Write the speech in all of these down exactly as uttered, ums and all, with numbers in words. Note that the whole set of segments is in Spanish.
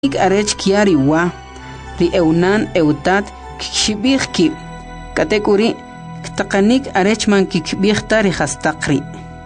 ik arech kiari wa ri eunan eutat kshibih ki katekuri ktaqanik arech man kikbih tari hastaqri.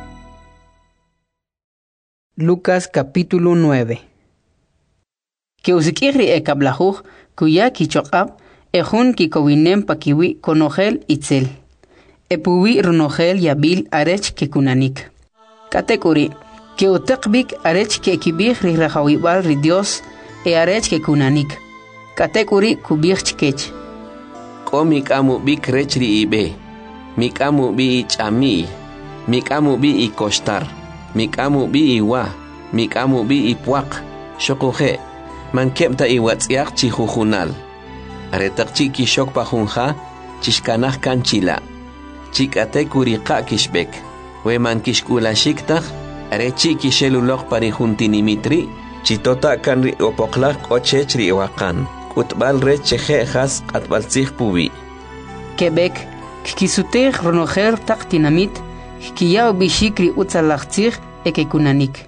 Lucas capítulo nueve. Que usikiri e kablahuj kuya kichokab ejun kikowinem pakiwi konogel itzel. Epuwi runogel yabil arech kekunanik. Katekuri que utekbik arech ke kibih ri rahawibal ri Dios e arech kekunanik. Katekuri kubih chkech. Ko mikamu bik rech ri ibe. Mikamu bi ichami. Mikamu bi ikostar. Mikamu bi iwa. Mikamu bi ipuak. Shokoje. Man kepta iwatsiak chihujunal. Aretak chiki shok pajunja. Chishkanaj kanchila. Chikate kuriqa kishbek. We man kishkula shiktaj. Are chiki shelulok parijuntinimitri. Chitota kanri opoklak ochechri wakan. Kutbal re chejejas atbalzig pubi. Quebec. Kikisutej ronojer tak dinamit. Kiyao bishikri utzalachtzig ekekunanik.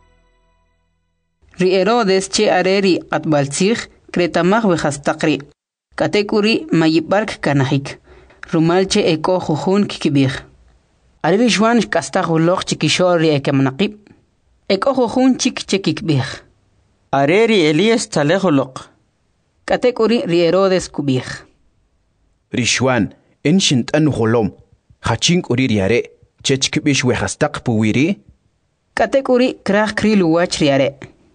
Ri Herodes che areri atbalzig kretamag wejastakri. Katekuri mayibark kanahik. Rumalche eko jujun kikibig. Areri Juan kastagulok chikishori ekemnaqib. Eko jujun chik chekikbig. Areri Elias talejolok. Katekuri ri Herodes kubig. Rishwan enshint an holom. Hachink uri riare. Chechkibish wejastak puwiri. Katekuri krach krilu wach riare.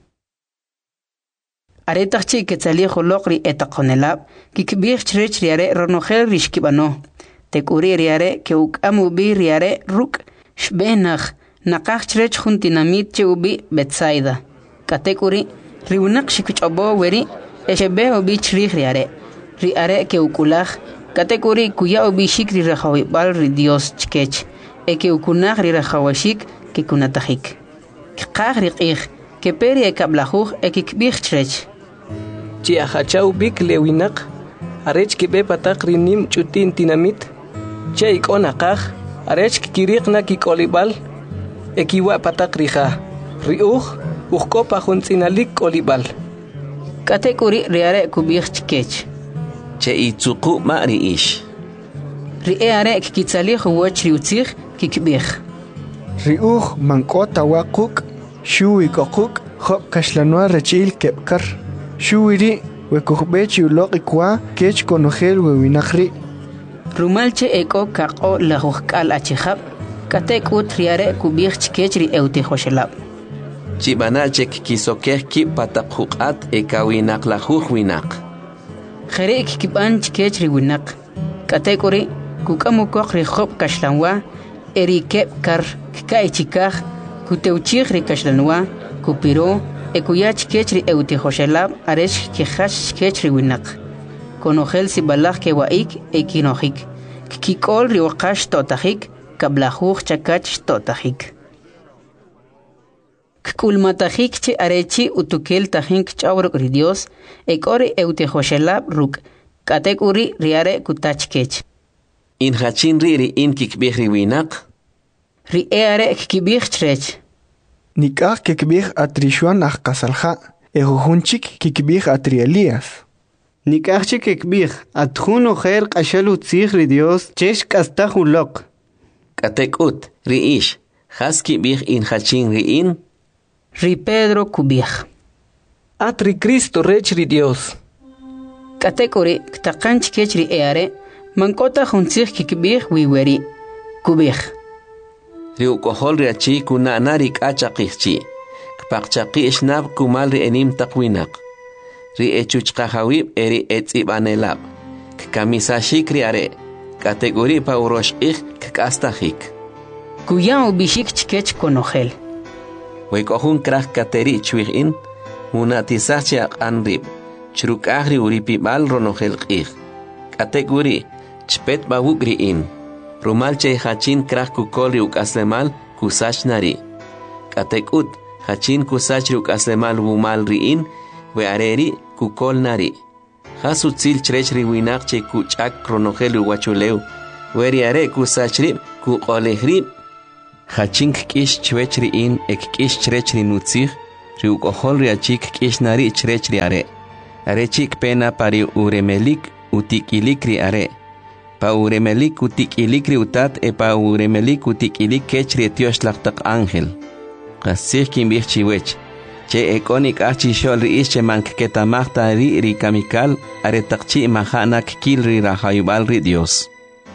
Aretachchi ketzali holokri etakonelab. Kikbig chrech riare ronogel rishkibano. Tekuri riare ke ukamu bi riare ruk shbenach. Nakach chrech juntinamit che ubi Betsaida. Katekuri riunak shikuchobo weri. Eshebe obi chrich riare. Riare ke ukulach. Katekuri kuya obi shikri rahawibal ri Dios chkech. Eke ukunach ri rahawashik ke kunatahik. Kqach riqich. Ke peri ekablahuj ekikbig chrech. Chi ahachau bik lewinak. Arech kibe patak rinim chutin tinamit. Che ikonakaj. Arech kikiriq na kikolibal. Ekiwa patak rija. Riuj. Ujko pajuntinalik kolibal. Katekuri riare kubig chkech. Che itzuku ma riish. Riare kikitzali huwach riutzig kikbig. Riuj mankota wakuk. Shui kokuk. Hop kashlanua rechil kepkar. Shuiri wekujbechi ulok ikwa kech konogel wewinakri. Rumalche eko kako lahujkal achihab. Katekut riare kubig chkech ri eutijoshelab. Chibanache kisokeh ki patakhuqat ekawinak lahuj winak. Jere kikiban chkech ri winak. Katekuri kukamukok ri hop kashlanwa eri kepkar kai chikaj kuteuchig ri kashlanwa kupiro ekuyach kechri eutijoshelab aresh kihash kechri winak. Konogel sibalaj kewaik ekinojik. Kikol ri waqash totajik kablajuj chakach totajik. Kkulmatajik che arechi utukel tajink chawrok ri Dios ekori eutijoshelab ruk. Katekuri riare kutach kech. In hachin riri in kikbih ri winak. Ri eare kikibig chrech. Nikah kikbig atrishuan ach kasalja. Ejujunchik kikbig atri Elías. Nikahchi kikbig atjun ojer qashalu tzig ri Dios chesh kastajulok. Katekut riish. Haski big in hachin ri in. Ri Pedro kubig. Atri Cristo rech ri Dios. Katekuri ktaqanch kechri eare. Mankota juntzig kikbig wiweri. Kubig. Riu kohol riachi kuna narik achaqihchi. Kpaqchaqi ishnab kumal ri enim taqwinak. Ri echuchqahawib eri etzibanelab. Kamisashik riare. Kategori pa uroshqih kastahik. Kuya ubishik chkech konogel. Wekohun krah kateri chwigin. Munatisachchi aqanrib. Chrukahri uripibal ronogel qih. Kategori chpet bawugri in. Rumalche hachin krah kukol riuk aslemal kusach nari. Katekut hachin kusach riuk aslemal wumal riin we areri kukol nari. Hasutzil chrech riwinak che kuchak kronogel uwachuleu. Weri are kusach rib kukoleh rib. Hachin kish chwech riin ek kish chrech rinutzig riukohol riachik kishnari chrech riare. Arechik pena pari uremelik utikilik riare. Pa uremelik utikilik riutat e pa uremelik utikilik kech rietiosh laktak ángel. Kasih kimbih chiwech. Che ekonik achi shol riish che manketamachta ri ri kamikal aretakchi mahanak kil ri rahayubal ri Dios.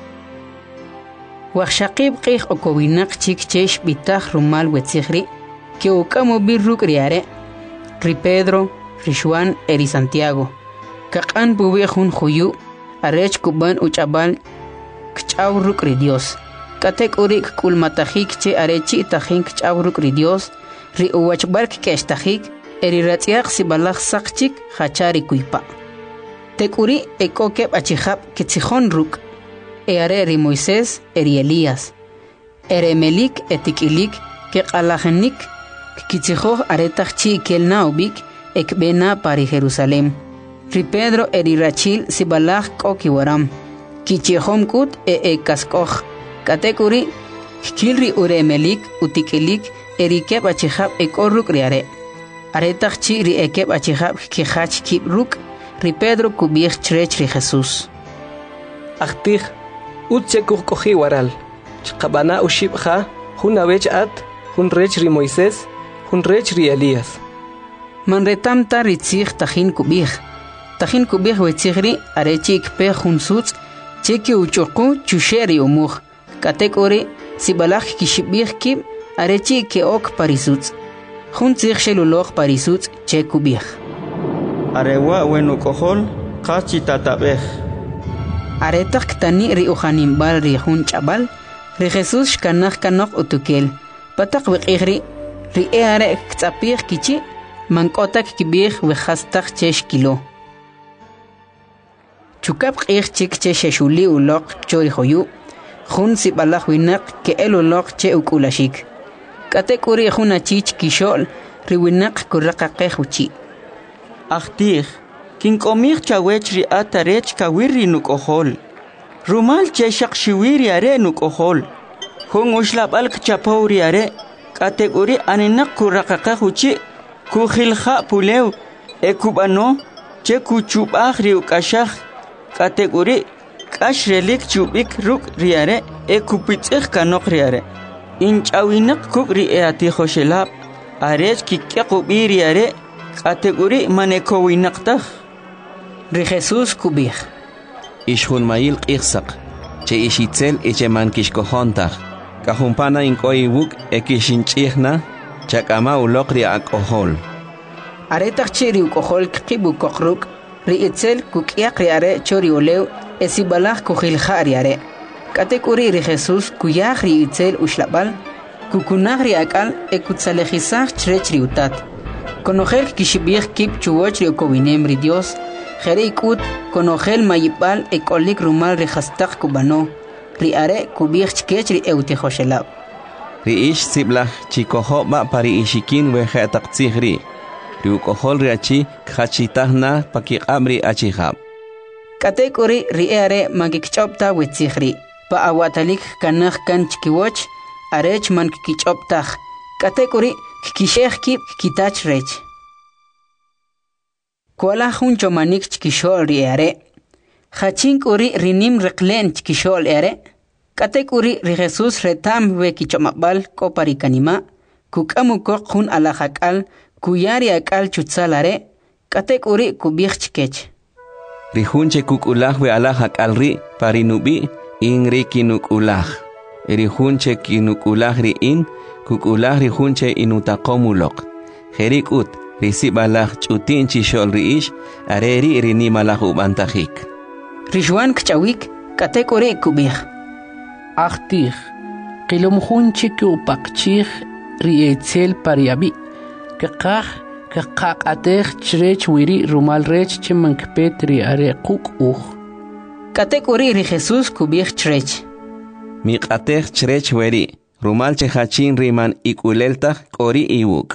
Waxshaqib qih okowinak chik chesh bitach rumal wetzihri que ukamo birruk riare ri Pedro, ri Juan eri Santiago. Kaqan buwehun khuyu arech kuban uchabal kchauruk ri Dios. Katek urik kulmatahik che arechi tahin kchauruk ri Dios. Ri uwachbark keshtajik eri ratsiaq sibalaj saqchik hachari kuipa. Tekuri ekokeb achihab kitzihon ruk. Eare eri Moisés eri Elías. Ere melik etikilik ke qalajenik kitzijo aretachchi kelnaubik ekbena pari Jerusalem. Ri Pedro eri rachil sibalaj kokiwaram. Kichihom kut e ekaskoj. Katekuri kilri ure melik utikilik eri keb achihab ekorruk riare. Aretachchi ri ekeb achihab kihach kibruk ri Pedro kubich chrech ri Jesús. Achtih utse kukohi waral. Chqabana ushibha hun awech at hun rech ri Moisés hun rech ri Elías. Manretamta ritzich tajin kubich. Tajin kubich wetzigri arechi ikpe hun sutz cheki uchuku chusheri umuj. Katekori sibalach kishibich kib arechi ke ok parisutz. Jun tzich sheluloj parisutz che kubich. Arewa wenukohol qachi tatabej. Aretach ktani ri ujanimbal ri jun chabal ri Jesús shkanaj kanok utukel. Patak wiqihri ri eare ktzapich kichi mankotak kibich wehastach chesh kilo. Chukap qih chik che sheshuli ulok chori hoyu. Jun sibalach winak ke elulok che ukulashik. Katekuri juna chich kishol riwinak kuraqaqej uchi. Achtih kinkomich chawech ri atarech kawiri nukohol. Rumal che shaqshiwiri are nukohol. Jun ushlabal kchapauri are katekuri aninak kuraqaqej uchi kukhilja pulew ekubano che kuchubaj ri ukashaj katekuri kashrelik chubik ruk riare ekupitzig kanok riare. Inchawinak kukri eati khoshelab arech kikyaqubi riare kategori manekowinaqtaj ri Jesús kubich. Ishun mayil qixsaq che ishitzel eche mankishkohontaj kahumpana inkoi wuk ekishinchihna chakama ulokri akohol. Aretach chiri ukohol kibu kokruk ri itzel kukyak riare chori olew esibalach kukhilja riare. Katekuri ri Jesús kuyaj ri itzel ushlabal kukunaj ri akal ekutsalejizaj chrech ri utat. Konojel kishibij kip chuwoch ri okowinem ri Dios jere ikut konojel mayipal ekolik rumal ri hastak kubano ri are kubij chkech ri eutijoshelab. Ri ish siblaj chikohoba pari ishikin wejetaqtzihri ri ukohol ri achi khachitajna pakiqabri achihab. Katekuri ri are magikchopta wetzihri pa awatalik kanaj kan chkiwoch arech man kichoptaj. Katekuri kishej kip kitach rech. Kuala jun chomanik chkishol ri are. Hachinkuri rinim reklen chkishol are. Katekuri ri Jesús retam we kichomabal koparikanima. Kukamuko jun alajakal kuyari akal chutsalare. Katekuri kubich chkech. Rihunche kukulaj we alajak alri parinubi inri kinukulaj. Rihunche kinukulaj ri in kukulaj rihunche inutakomulok. Jerikut risibalaj chutin chishol riish areri rinimalaj ubantajik. Rishwan kchawik katekore kubij. Achtih qilumhunche kupaqchih rietzel pariabi. Kaqaj kaqaqatej chrech wiri rumal rech chemankpet ri are quk uj. Katekuri ri Jesús kubij chrech. Miqatej chrech weri rumal chehachin riman ikuleltaj kori iwuk.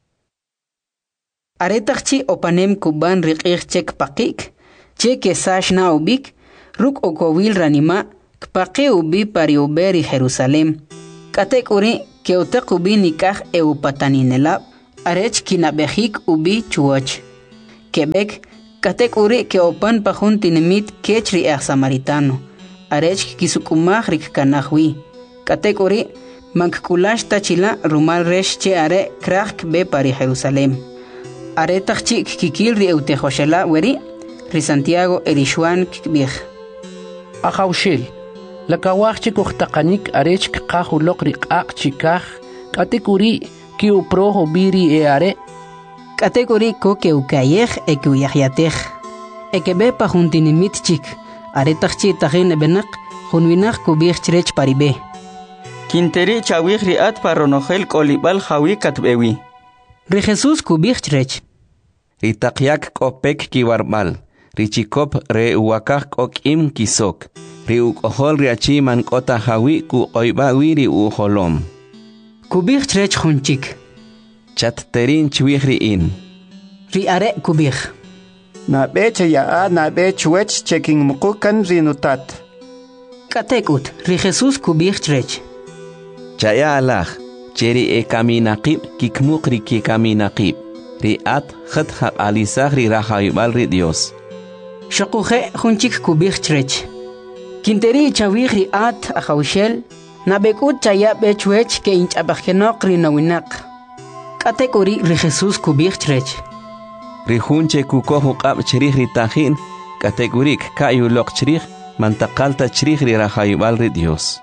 Aretachchi opanem kuban riqij chek pakik che kesash na ubik ruk okowil ranima kpaqi ubi pari uberi Jerusalem. Katekuri ke utequbi nikaj eupataninelab arech kinabejik ubi chuoch. Quebec, katek uri ke opan pajun tinimit kechri ex samaritano. Arech kisukumaj rik kanahwi. Katek uri mankulash tachila rumal resh che are krak be pari Jerusalem. Are tachik kikil ri eutejoshela weri, ri Santiago erishuan kikbij. Ajaushil, la kawach kuchtakanik arech kahulok rik ak chikaj, katek uri ki uprojo biri e are. Katek uri ko ke ukayej e ke uyahyatej. E ke be pajuntinimit chik, are tachchi tajin benak, junwinak kubij chrech paribe. Quinteri chawij riat paronojel kolibal jawi katbewi. Ri Jesús kubij chrech. Ritakyak kopek kiwarbal. Richikop re uwakak okim kisok. Ri ukohol riachi man kota jawi ku oiba wiri uholom. Kubij chrech junchik. Chatterin chwihriin. Ri are kubij. Na beche ya na bech wech checking mukukan rinutat. Katekut, ri Jesús kubij chrech. Chaya alaj, cheri e kaminaqib kikmukri ki kaminaqib. Ri at khat haq alisaj ri rahaibal ri Dios. Shokuje junchik kubij chrech. Quinteri chawij ri at ajaushel, na bekut chaya bech wech ke inchabajenok ri nawinak. Katek uri ri Jesús kubij chrech. Ri junche kukohu qab cherij ri tajin, katek urik kayulok cherij, mantakalta cherij ri rahaibal ri Dios.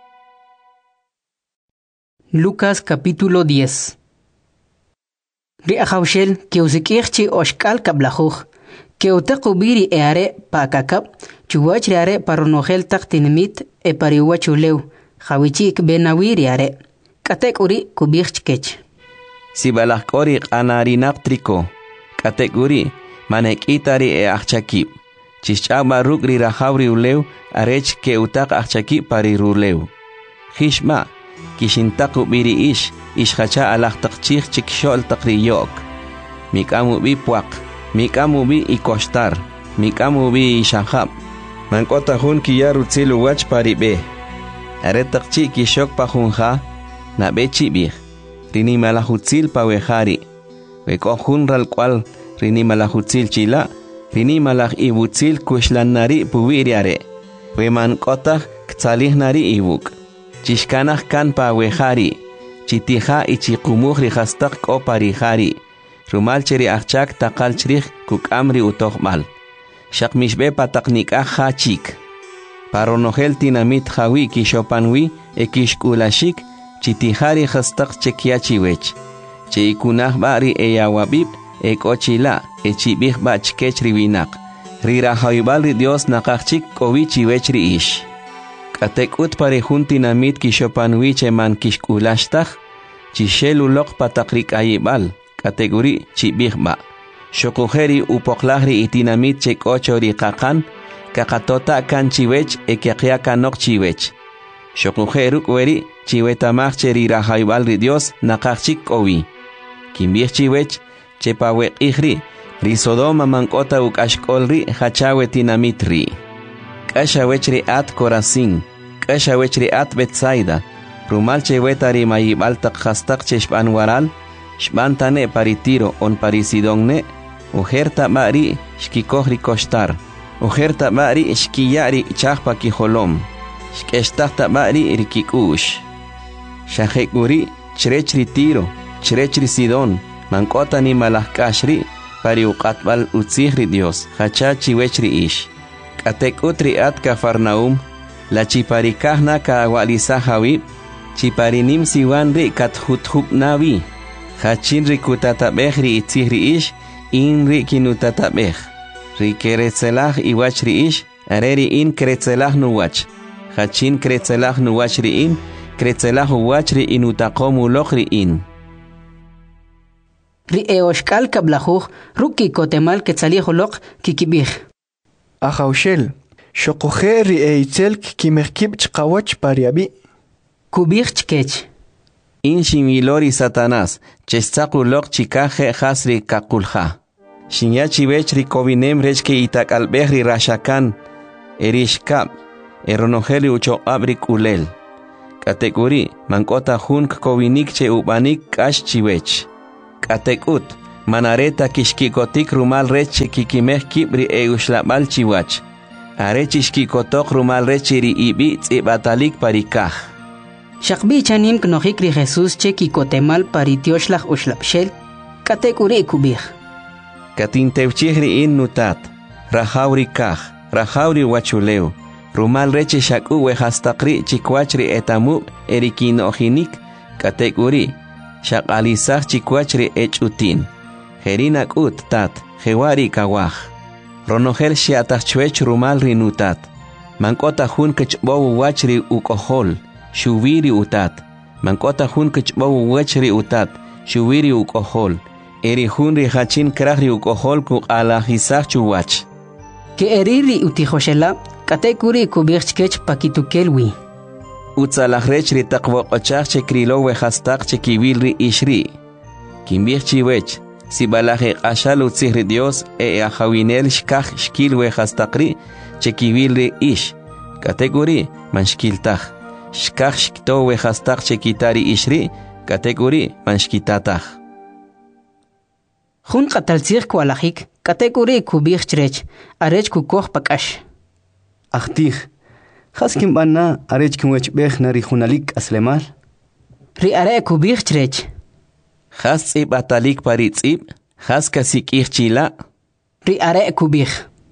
Lucas capítulo diez. Ri ajaushel que usikirchi oshkal kablajuj, que utakubiri eare pa kakab, chuwach riare paronogel taktinimit e pariwachuleu, jawichik benawiri are. Katek uri kubich kech. Si balakori anarinak triko, katek uri manek itari e achakib. Chichaba rukri rahavri uleu, arech ke utak achakib pari ruleu. Hishma, kishintaku biri ish, ishhacha alak takchik chikshol takriyok. Mikamu bi puak, mikamu bi ikostar, mikamu bi ishahab. Mankota hun kiyaru tsilu wach paribe. Are takchik kishok pahunha, na bechi bih. Rini malahutzil pawehari. Weko hunral kwal rini malahutzil chila, rini malah ibutzil kushlan nari puwiriare. Weman kota ktalih nari ibuk. Chishkanah kan pawehari. Chitiha ichikumuh rihastak ko parihari. Rumal cheri achak takal cherih kuk amri utohmal. Shakmishbe pataknik aha chik. Paronogel tinamit hawi kishopanwi e kishkulashik. Chitihari hastak chekiachiwech. Che ikunah bari e yawabib e kochila e chibih bach kechriwinak. Rira haibal Dios nakachik kowichiwech ri ish. Katek ut pare juntinamit kishopanwi che man kishkulashtach. Chishelulok patakrik ayibal. Kategori chibih ba. Shokujeri upoklahri itinamit che kochori kakan. Kakatota kan chiwech e kiakia kanok chiwech. Shokujeruk weri chiwetamach cheri rahaibal ri Dios nakachik owi. Kimbih chiwech chepawe ihri ri Sodoma mankota uk ashkolri hachawe tinamitri. Kashawech ri at Corazín, kashawech ri at Betsaida. Rumal cheweta ri mayibal tak hastak cheshpan waral, shbantane paritiro on parisidongne, ujerta mari shkikohri kostar, ujerta mari shkiyari chahpa kiholom. Shkeshtahta bari rikikush. Shahekuri, chrechri tiro, chrechri sidon, mankota ni malahkashri, pari uqatbal utzihri Dios, hachachi wechri ish. Katek utri at Cafarnaum, la chiparikahna ka awalisa hawib, chiparinim siwanri kat huthub navi, hachinri kutatabehri itzihri ish, inri kinutatabeh. Rikeretzelah iwachri ish, areri in keretzelah nuwach. Hachin kretzelah nuwachriin, kretzelah uwachri inutakomu lochriin. Ri eoshkal kablajuj, ruki kotemal ketzaliholok kikibij. Ajaushel, shokuje ri eitzel kimehkib chkawach pariabi. Kubij chkech. In shimilori Satanás, chestakulok chikaje hasri kakulha. Shinyachi vechri kovinem rechke itakalbehri rashakan, erishkab. Eronogeli ucho abrik ulel. Kategori mankota hunk kovinik che ubanik kash chiwech. katekut manareta kishkikotik rumal reche kikimeh kibri eushlabal chiwach are chishkikotok rumal reche ri ibi tsibatalik parikaj Shaqbi chanim knojikri Jesús che kikotemal paritioshlag ushlabshel katekuri kubij Katintewchihri in nutat rajauri kaj rajauri wachuleu rumal reche shaku wehastaqri chikwachri etamu erikinojinik katekuri shaqalisaj chikwachri echutin Jerinak ut tat jewari kawaj ronojel shiatachwech rumal rinutat mankota hun kechbow wachri ukohol shubiri utat mankota hun kechbow wachri utat shubiri ukohol eri hun rihachin krahri ukohol ku alajisaj chuwach que eriri utijoshela katekuri kubirchkech pakitukelwi Utzalajrechri taqwoqochaj krilo wehastaq chekibilri ishri kimbirchiwech si balaje ashal utzihri Dios e ajawinel shkaj shkil wehastaqri chekibilri ish katekuri manshkiltaj shkaj shkto wehastaq chekitari ishri katekuri manshkitataj Jun qataltzij kualajik katekuri kubirchrech arech kukoj pakash Achtij Haskim bana arech kimwech bech nari junalik aslemal Ri are kubirchrech Has tsib atalik paritsib has kasik irchila Ri are kubij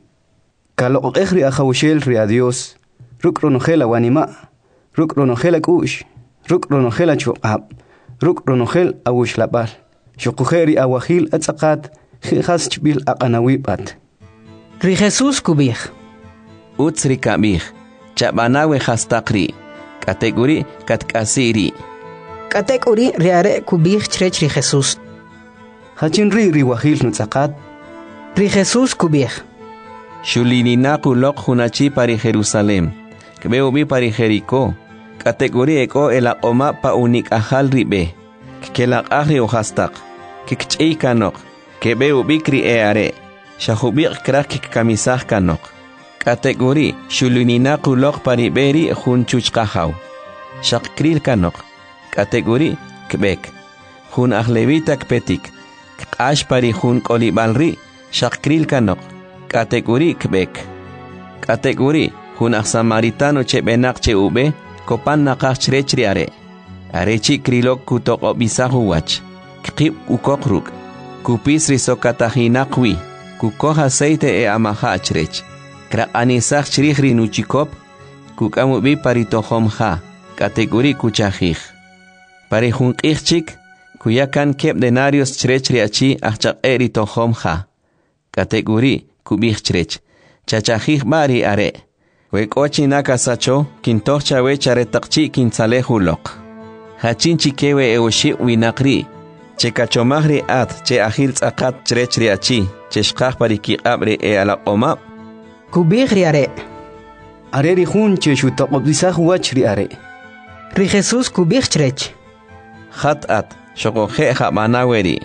Kalo ejri ajawshel ri adios Ruk ronojela wanima Ruk ronojela kush Ruk ronojela chuqab Ruk ronojel awushlabal Shukujeri awahil atzaqat Has chbil aqanawibat Ri Jesús kubij Utsri kabij Chabanawe hastaqri Kategori katkasiri Katekuri ri are kubirchrech ri Jesús Hachin ri ri wahil nutzaqat Ri Jesús kubij Shulininaku lok hunachi pari Jerusalem Kbeu bi pari Jericó Kategori eko el oma pa unik ahal ribe Kelak ahri uhastaq Kikch'i kanok Kbeu bikri e are Shahubik krak kamisah kanok Kategori Shulininaku lok pari beri hunchuch kahaw Shakril kanok Kategori kbek Hun ahlevita kpetik Kash pari hun kolibalri Shakril kanok Kategori kbek Kategori hun samaritano che benak che ube Kopan nakach chrechri are Arechi krilok kutok bisahu wach Kip ukokruk Kupis risokatahinakwi Kukoh aceite e amaha chrech Krak anisach chrihri nuchikop Kukamubi paritohom ha Kategori kuchajij Pare hun qihchik kuyakan kep denarios chrechri achi achaq eri tohom ha Kategori kubij chrech chachajij bari are Wekochi nakasacho kintoch chawe charetaqchi kinsalehulok Hachin chikewe eoshi winaqri Chekachomagri at che ahil tzaqat chrechri achi cheshqaj pariki abre e alaqoma Kubij ri are Are ri hun che shutaqobisaj wach ri are Ri Jesús kubirchrech Hat at shokoje jamanaweri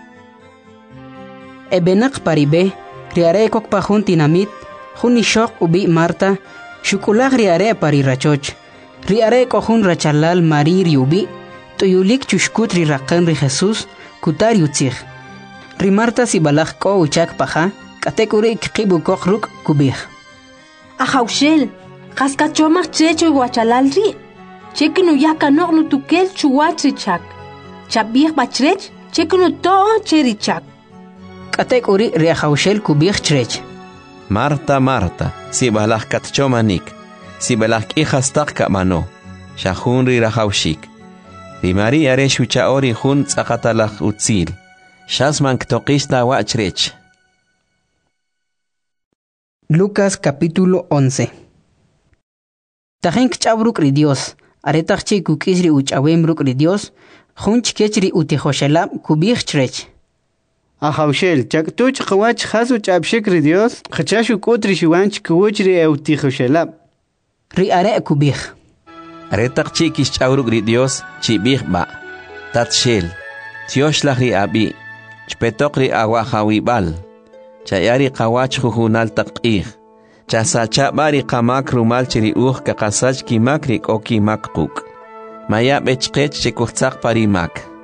Ebenak paribe riare kok pajun tinamit Jun ishok ubi Marta Shukulag riare pari rachoch Riare kohun rachalal mari riubi Tuyulik chushkut ri raqan ri Jesús Kutar yutzig Ri Marta si balag ko uchak paja Katekuri kikibu kok ruk kubij Ajawshel Kaskachomach checho guachalal ri Chekinu yakanok no tukel chuwatrichak. Chabih bachrech, chekinu to cherichak. Katekuri riajawshel kubij chrech. Marta, Marta, si balak katchomanik, si balak ihastak kamano, shahun ri rajawshik. Rimari are shuchaori hun tzakatalak utzil, shasman ktokista wachrech. Lucas capítulo once. Tajen kchabruk ri Dios. Aretachchi kukisri uchawemruk ri Dios, junch kechri utijoshelab kubij chrech. Ajawshel, chaktuch qawach hasu chabshik ri Dios, khachashu kutri shiwanch kuwchri eutijoshelab. Ri are kubij. Aretachchi kischawruk ri Dios, chibij ba. Tatshel, tioshlach ri abi, chpetok ri awahawibal. Chayari qawach jujunal taqih. Chasacha bari qamak rumal chiri uj kakasach kimakrik o kimakquk. Maya bechqech chikuchaq parimak.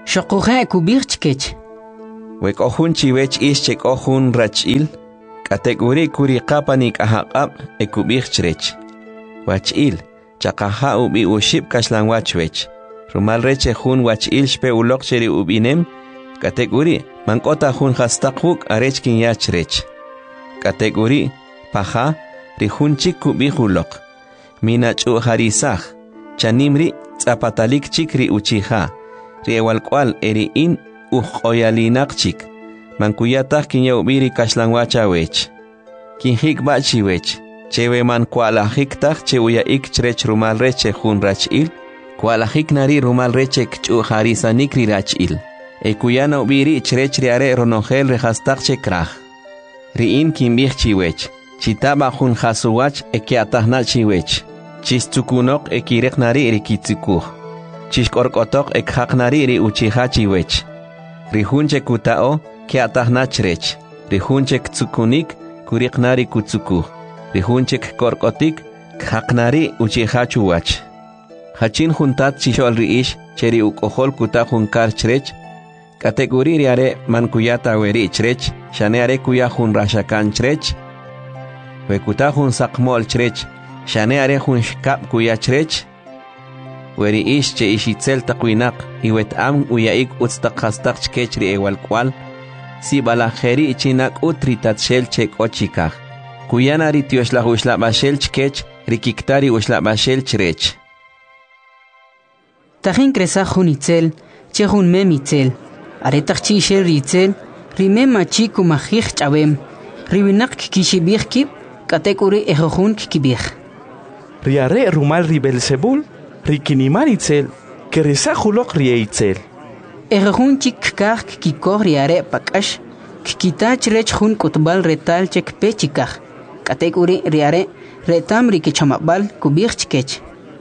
Xoqoja kubir chkech. Wek ohun chiwech ish chek ohun rachil. Kategori kuri kapanik ahaqab e kubir chrech. Wachil. Chakaha ubi uship kashlan wachwech. Rumal reche hun wachil shpe ulok cheri ubinem. Kategori mankota hun hastakuk arechkin yachrech. Kategori paha rihun chik kubir ulok. Minachu harisah. Chanimri zapatalik chikri uchiha. Riewal kwal eri in ujoyalinak chik. Mankuyatak kinya ubiri kashlanwacha wech. Kinhik bachi wech. Chewe man kwalahik tak che uya ik chrech rumal reche hun rachil. Kwalahik nari rumal reche kchu harisa nikri rachil. E kuyana ubiri chrech riare ronogel rehastak che krah. Riin kimbih chiwech. Chitaba hun hasuwach e kiatahna chiwech. Chistukunok e kirek nari ri kitsukuh. Chishkorkotok e khak nari ri uchiha chiwech. Rihunche kutao kiatahna chrech. Rihunche ktsukunik kurik nari kutsukuh. Rihunche korkotik khak nari uchiha chuwach. Hachin juntat chishol riish cheri ukohol kuta junkar chrech. Kategori riare mankuyata weri chrech. Shaneare kuya jun rashakan chrech. Wekuta jun sakmol chrech. Shaneare jun shkap kuya chrech. Weri ish che ishitzel takwinak. Iwet am uyaik utstak hastak chkechri ewal kwal. Si balajeri chinak utritat shel chek ochikah. Kuyana ritioshla ushla bashel chkech. Rikiktari ushla bashel chrech. Tajin kresa jun itzel. Che jun mem itzel. Aretak chi shel ritzel. Rime machi kumajich chabem. Ribinak kishibich kip. Kategori ejojun kikibich. Riare rumal ribelsebul. Rikinimar itzel. Keresa julok rie itzel. Ejojun chik kah kikor riare pakash. Kikitach rech jun kutbal retal chek pechikah. Kategori riare retam rikichamabal kubich chkech.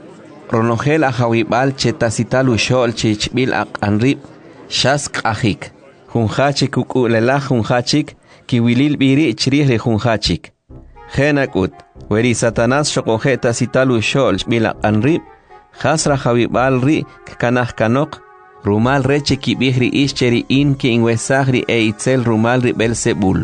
Ronogel ahawibal chetasital ushol chichbil ak anrib. Shask ahik. Junhachik ukulela junhachik. Kiwilil biri chrih junhachik. Genakut. Weri Satanás shokojeta sitalu shol bila anrib. Hasra hawibal ri kanah kanok. Rumal reche kibihri ischeri in ki inwesagri e itzel rumal ri Belzebul.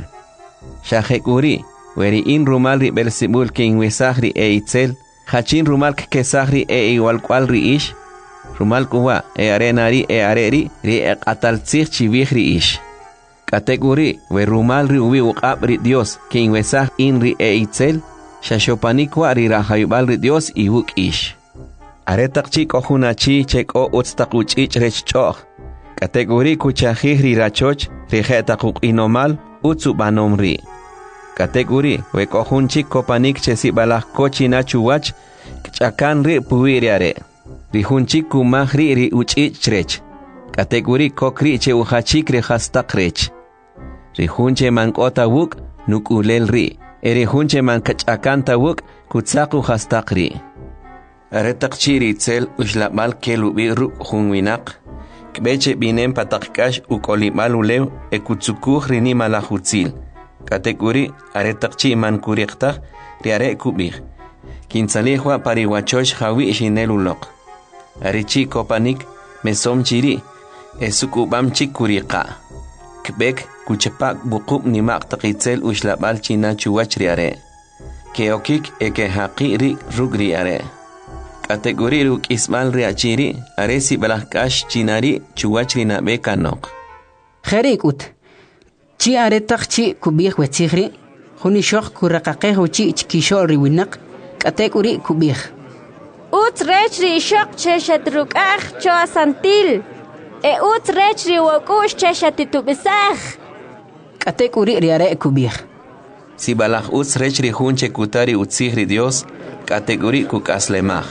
Shahekuri. Weri in rumal ri Belzebul ki inwesagri e itzel. Hachin rumal kesagri e igual cual ri ish. Rumal kuwa e arenari e areri ri e atalzich chibihri ish. Kategori we rumal ri ubi uqab ri Dios ki inwesag in ri e itzel. Shashopanikwa ri rahayubal ri Dios i wuk ish. Aretak chik ojunachi chek o utstakuch ich rech choch. Kategori kuchajih ri rachoch ri jetakuk inomal utsu banom ri. Kategori we kohun chik kopanik chesi balak kochi nachuwach kchakan ri puiriare. Ri hun chik kumah ri ri uch ich rech. Kategori kokri che uhachik ri hastak rech. Ri hun che mankota wuk nukulel ri. Eri hun che mankachakanta wuk kutsaku hastak ri. Aretak chiri itzel ushlabal kelubi ru junwinak. Kbeche binem patakkash ukolibal ulew ekutsukuh rini malahutzil. Kategori aretak chi mankuriktak riare kubih. Kinsalihwa pariwachosh hawi shinelulok. Arichi kopanik mesom chiri esukubam chikurika. Kbek kuchepak bukub nimak takitzel ushlabal china chuwach riare. Keokik eke haqiri rugri are. Kategori ruk ismal riachiri aresi balakash chinari chuwachri na bekanok. Kherikut. Chi aretak chi kubih wetzihri. Huni shok kurakaqehu chi chkishol riwinak. Kategori kubih. Ut rechri shok cheshatruk ah choa santil. E ut rechri wakush cheshatitubisah. Kategori riare kubih. Si balak ut rechri hunche kutari utzihri Dios. Kategori kukaslemah.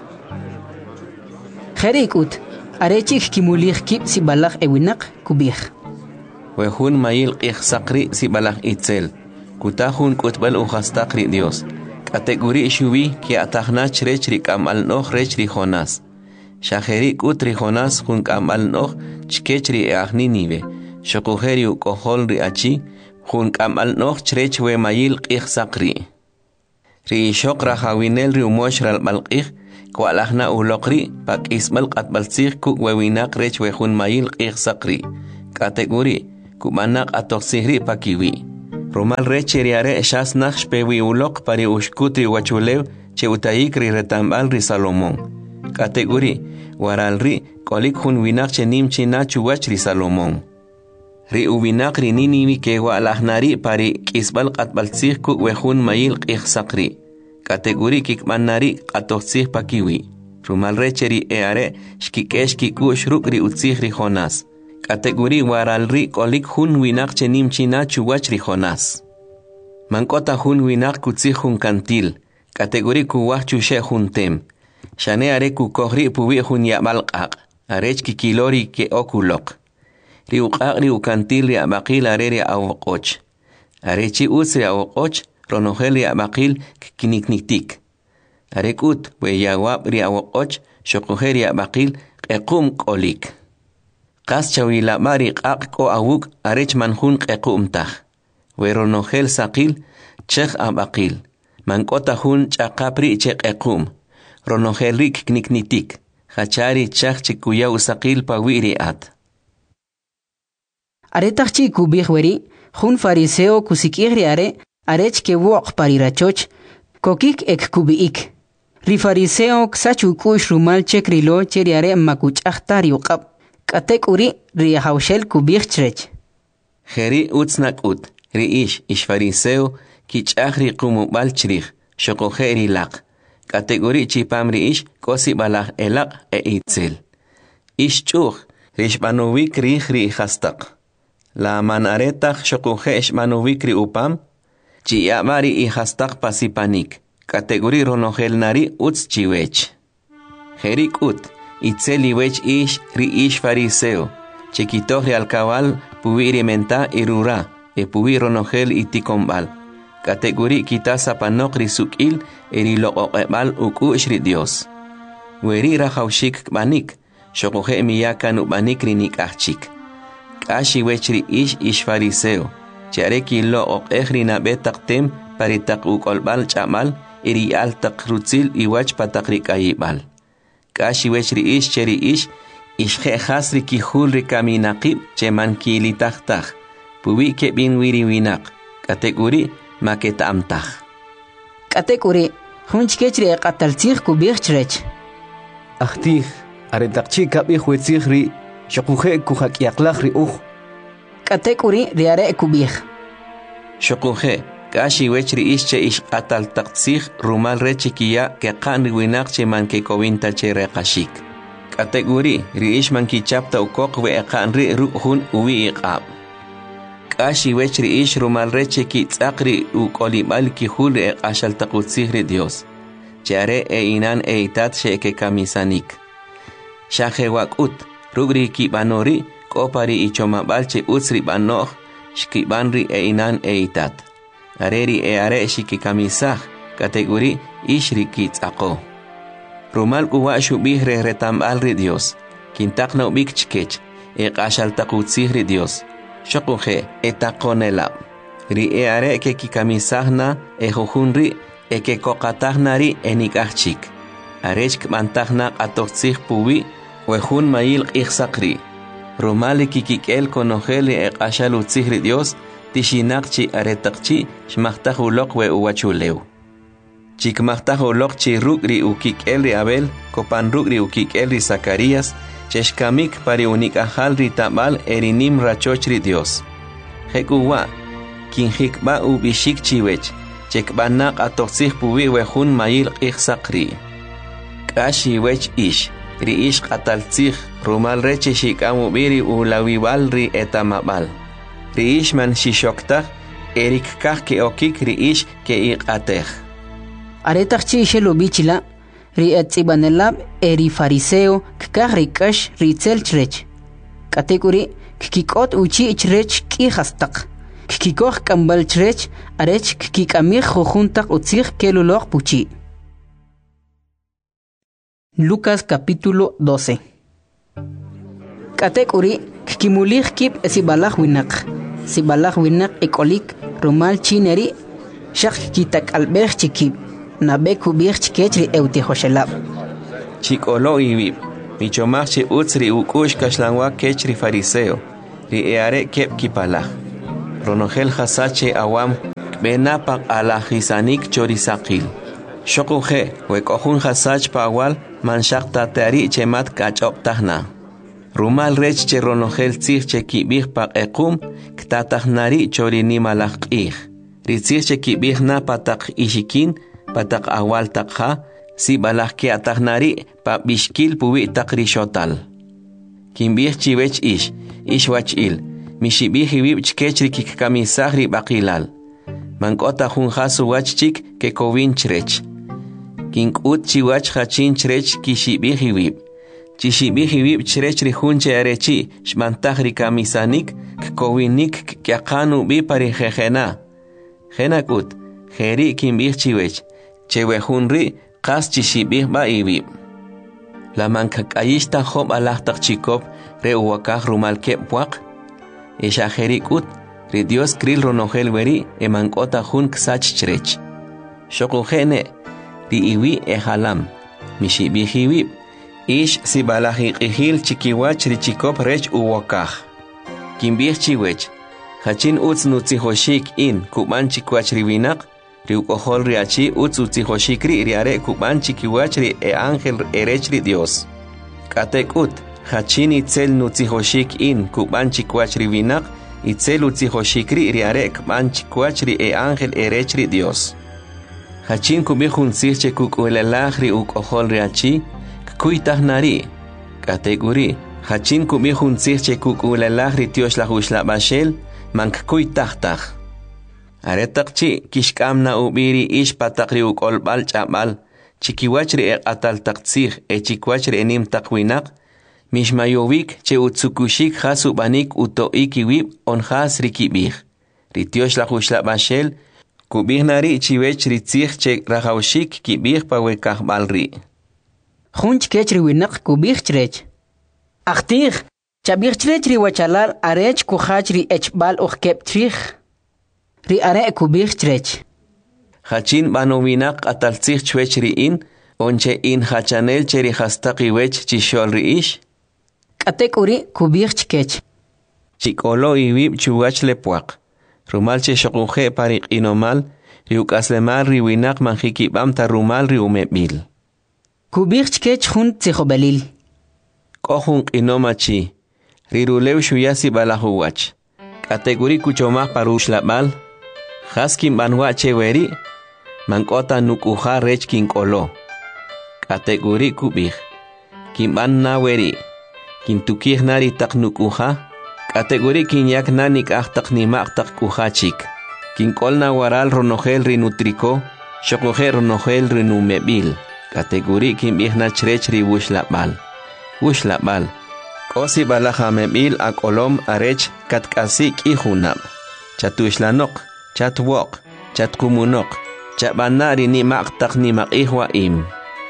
Kherikut, arechik kimulih kip si balak ewinak kubih. Wehun mayil qih sakri si balak itzel. Kutahun kutbal uhastakri Dios. Kategori shubi ki atahna chrechri kamal noh rechri Jonas. Shaheri kutri Jonas hun kamal noh chkechri e ahni nive. Shokuheri ukohol ri achi hun kamal noh chrechwe mayil qih sakri. ri shoq rajawinel ri umosh ralbalqij kwalajna uloqri pak ismal qatbalsij ku wewinaq rech wejun mayil qij saqri kategori kumanak atoxihri pakiwi romal recheriare shasnaq shpewi uloq pari ushkutri wachulew che utayik ri retambal ri Salomón kategori waralri kolik hun winaq che nimchina chuwach ri Salomón ri uwinaq ri niniwi ke walajnari pari kisbal qatbalsij ku wejun mayil qij saqri kategori kikmanari qatoxih pakiwi romal recheri eare shkikesh kikush rukri utzih ri Jonás kategori waralri kolik hun winaq che nimchina chuwach ri Jonás mankota hun winaq kutzih hun kantil kategori kuwaj chushe hun tem shane are kukohri puwi hun yabal qaq arech kikilori ke okulok ri uqaq ri ukantil ri abaqil are ri awqoch arechi usri awqoch ronojel ri abaqil kinikniktik arekut we yawab ri awqoch shoqoher ri abaqil qequm qolik qas chawila mari qaq ko awuk arech manhun qequm taj we ronojel saqil chekh abaqil mankota hun chaqapri che qequm ronojel ri kniknitik hachari chakh chikuya usaqil pawiri at aretach chi kubih weri hun fariseo kusikigri are arech ke woq parirachoch kokik ek kubiik ri fariseo ksachu kush rumal chekrilo cheri are makuch ahtari uqab katek uri ri hawshel kubih chrech kheri utsnak ut ri ish ish fariseo kich akhri qumubal chrich shoqoheri laq kategori chipam ri ish kosi balaq elaq e itzel ish chuh rishbanovik ri khri khastaq la manaretach shoqohe ishbanovik ri upam chi yamari i khastaq pasipanik kategori ronojel nari uts chiwech herik ut itzeli wech ish ri ish fariseo chekitoh ri alkabal puwiri menta irura e puwi ronojel itikombal kategori kitasa panok ri sukil eri loqoqebal ukush ri Dios weri rajawshik banik shoqohe miyakan ubanik ri nikachik kashi wech ri ish ish fariseo chareki loqoqej ri nabetaqtem paritaq uqolbal chamal eri altaq rutzil iwach pataq ri kayibal kashi wech ri ish cheri ish ish khas ri kihul ri kaminaqib cheman kilitaqtaj puwi ke bin wiri winaq kategori maketa amtaj kategori hunchkechri qataltzig kubih chrech ahtih aretaqchi kabih wetzig ri shoquje kuhakyaqlaj ri uj kategori riare kubih shoquje kashi wech ri ish che ish qataltaqtzig rumal rechikiya ke qan winaq che man ke kowinta che reqashik kategori ri ish man ki chapta ukoq we qan ri ruhun uwi iqab kashi wech ri ish rumal reche ki tsaqri u qolibal ki hul e qashal taqutsih ri Dios chare e inan e itat she ke kamisanik shaje wakut rugri ki banori kopari ichoma balche utsri banoj shki banri e inan e itat areri e are shiki kamisah kategori ishri ki tsaqo rumal kuwa shubih re retambal ri Dios kintaqna ubik chkech e qashal taqutsih ri Dios shoquje etaqonela ri eare ke kikamisahna e jujunri e ke koqatahnari enikachik arechk mantahna atoxig puwi wejun mayil qixsaqri romali kikikel konojeli e qashal utzihri Dios tishinaqchi aretaqchi shmaqtaj uloq we uwachuleu chikmaqtaj uloq chi rugri ukikel ri Abel kopan rugri ukikel ri Zacarías cheshkamik pari unikajal ri tabal erinim rachoch ri Dios hekuwa kinjikba ubishik chiwech chekbanak atoxig puwi wejun mayil qixsaqri kashi wech ish ri ish qataltzig rumal reche shikamu biri ulawiwal ri etamabal ri ish man shishoktaj erik kaj ke okik ri ish ke iqatej aretaqchi shelo bichila ri etzibanelab eri fariseo kkaj ri kash ri tselchrech kategori kikot uchi chrech ki hastaq kikoj kambal chrech arech kikamij jujuntaq utzig keluloj puchi Lucas capítulo doce kategori kikimulij kib sibalaj winaq sibalaj winaq ikolik rumal chineri shaq kitak albej chikib nabe kubich chkechri eutihoshelab. Chikolo iwib, michomachi utsri ukush kashlangwa kechri fariseo, ri eare kep kipalaj. Ronogel hasache awam, benapak alajisanik chorisakil. Shokuje, wekohun hasach pawal, manshak tatari chemat kachop tahna. Rumal rech che ronogel tzich che kibich pak ekum, ktatahnari chorini malak ih. Ritzich che kibich na patak ishikin, patak awal takha, si balak ke atahnari pa bishkil puwi takrishotal. Kimbich chiwech ish, ish wach il, mishibich iwib chkechri kikamisahri bakilal. Mankota hun hasu wach chik ke kovin chrech. Kinkut chiwach hachin chrech kishibich iwib. Chishibich iwib chrech ri hunche arechi, shmantahri kamisanik, kovinik kyakanu bipari jejena. Jenakut, jeri kimbich chiwech, chewehunri, Kas chishibih ba iwib. La mankakayishta hob alahtak chikop re uwakaj rumal kepwak. Esha jerikut, ri Dios kril ronogel weri e mankota hun ksach chrech. Shokujene, ri iwi e halam. Mishibih iwib. Ish si balahi ihil chikiwach ri chikop rech uwakaj. Kimbih chiwech. Hachin utz nutzihoshik in kuban chikwach riwinak. Riukohol riachi utzuti hoshikri riare kubanchi kiwachri e ángel erechri Dios. Katekut, hachin itzel nutzi hoshik in kubanchi kwachri vinak, itzel utzi hoshikri riare kubanchi kwachri e ángel erechri Dios. Hachin kubihun sirche kukuelelahri ukohol riachi, kuitahnari. Kateguri, hachin kubihun sirche kukuelelahri Dios la hushla bashel, mank kuitahtah. Aretakchi kishkamna ubiri ish patakri ukolbal chabal, chikiwachri e atal taktsir e chikwachri enim takwinak, mishmayovik che utsukushik hasu banik utoiki wib on has rikibih. Ritiosh la hushla bashel, kubih nari chiwech ritzich che rahaushik kibih pawekah balri. Hunch kechri winak kubih chrech. Achtir, chabih chrechri wachalal arech kuhachri echbal uchkep trich. Ri are kubich chrech. Hachin banovinak ataltzich chwech ri in, onche in hachanel cheri hastaki wech chishol ri ish. Katekuri kubich chkech. Chikolo iwib chuwach lepuak. Rumal che shokuje parik inomal, riuk aslemal ri winak manjikibam ta rumal ri umebil. Kubich chkech hun tzihobelil. Kohun inomachi, rirulew shuyasi balahuwach. Kategori kuchomah parush labal. Haskin banwa cheweri, mankota nukuha rech kinkolo. Kategori kubih. Kimban naweri. Kintukih nari tak nukuha. Kategori kinyak nanik ahtak nimak tak kuhachik. Kinkol na waral ronogel rinutriko. Shokohe ronogel rinumebil. Kategori kimbih na chrech ri wush labal. Wush labal. Kosi balaja mebil akolom arech katkasik ihunab. Chatushlanok. Chatwok, chatkumunok, chabanari ni maktak ni makihwa im.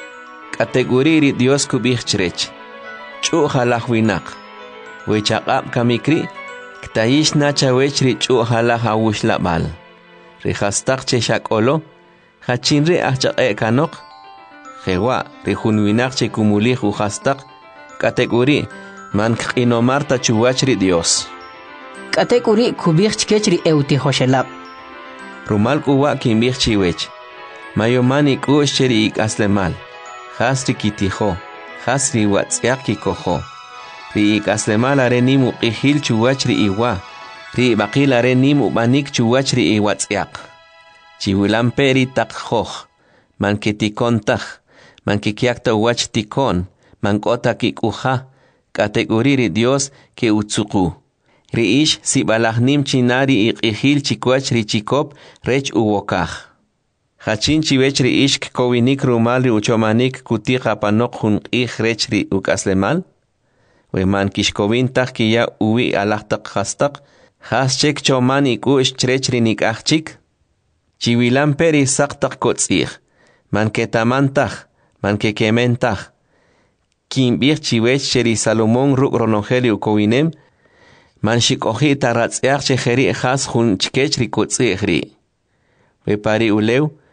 Kategoriri Dios kubich chrech. Chu halach winak. Wechakap kamikri, ktayish na chawechri chu halach awush labal. Rihastak che shakolo, hachinri achak e kanok. Jewa, rihun winak che kumulih uhastak. Kategori, man kinomarta chuwachri Dios. Kategori kubich chkechri euti hoshelab. Rumal kuwa kimbich chiwech. Mayomani kush cheri ik aslemal. Hasri kitijo. Hasri watsiak kikojo. Ri ik aslemal are nimu ihil chuwachri iwa. Ri bakil are nimu banik chuwachri iwatsiak. Chiwilamperi takjoj. Man ketikon taj. Man kikiakta wach tikon. Man kota kikuja. Kategoriri Dios ke utsuku. Riish si balahnim chinari iqihil chikwach ri chikop rech uwokaj. Hachin chiwech riish kowinik rumal ri uchomanik kutika panok hun ih rech ri ukaslemal. Weman kishkovin tak kiya uwi alahtak hastak. Has chek choman ikush chrech ri nikachik. Chiwilan peri saktak kotzih. Man ketaman tak. Man kekemen tak. Kimbir chiwech cheri Salomón ruk ronogeli ukowinem. Man shikohi taratziach chejeri echas hun chkech rikutzihri. Bepari ulew,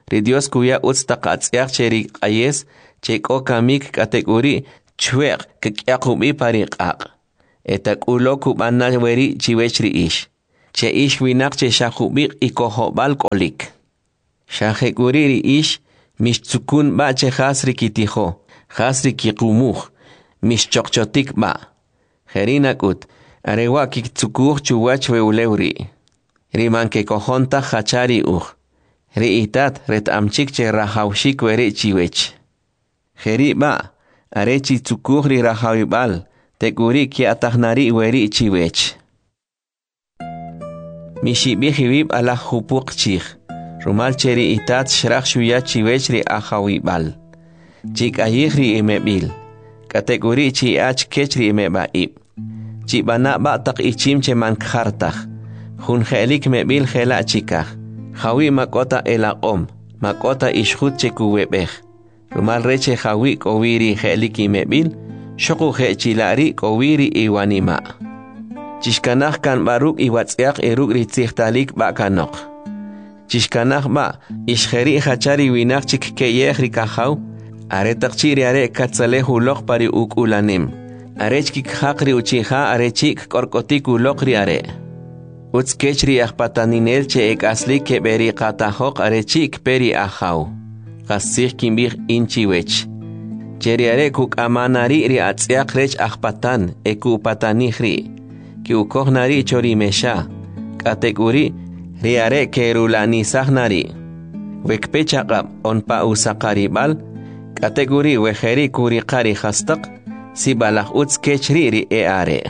ri Dios kuya utz taqatz'yaq che ri q'ayes che k'o kamik kategori chweq k'yaqub'i pari q'aq eta k'ulo kub'ana weri chiwech ri ix che ix winaq che xajub'iq y kojob'al k'olik xajek'uri ri ix mixtzukun b'a che jas ri kitijo jas ri kiqumuj mixchoqchotik b'a jerina k'ut arewa kiktzukuj chuwach weulew ri ri manke kojontaj jachari uj ri itat ret'amchik che rajawxik weri chiwech jeri b'a are chitzukuj ri rajawib'al tek'uri ki'atajnari weri chiwech mixib'ij iwib' alaj jupuq chij rumal che ri itat xraj xuya chiwech ri ajawib'al chik'ayij ri imeb'il kategori chi'ach kech ri imeb'a'ib chib'ana b'a taq ichim che mankjartaj junje'lik meb'il jela' chikaj jawi mak'ota elaq'om mak'ota ixjut che kuweb'ej rumal re che jawi k'owi ri je'lik imeb'il xoqu je' chila'ri k'owi ri iwanima' chixkanaj kanb'a ruk' iwatz'yaq y ruk' ri tzijtalik b'a kanoq chixkanaj b'a ixjeri' jachari winaq chik keyej ri kajaw are taq chi ri are katzalej uloq pari uk'ulanim are chkikjaq ri uchija are chik k'ork'otik uloq ri are utz kech ri ajpataninel che ek'aslik keb'eri qatajoq are chik peri ajaw qasij kinb'ij inchiwech che ri are kuk'amanari ri atz'yaq rech ajpatan e ku'patanij ri ki'ukojnari chori mesha k'atek'uri ri are kerula'nisajnari wekpe chaq'ab onpa usaqarib'al k'atek'uri wejeri kuriqa ri jastaq sib'alaj utz kech ri ri e are